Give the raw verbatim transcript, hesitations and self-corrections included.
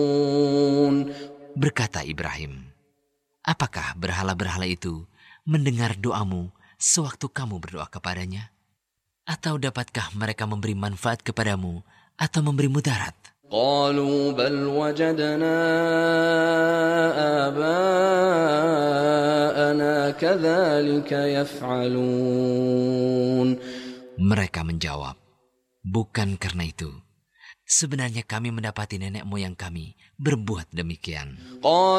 Berkata Ibrahim, apakah berhala-berhala itu mendengar doamu sewaktu kamu berdoa kepadanya? Atau dapatkah mereka memberi manfaat kepadamu atau memberi mudarat? قالوا بل وجدنا آباءنا كذلك يفعلون. Mereka menjawab, bukan karena itu. Sebenarnya kami mendapati nenek moyang kami berbuat demikian.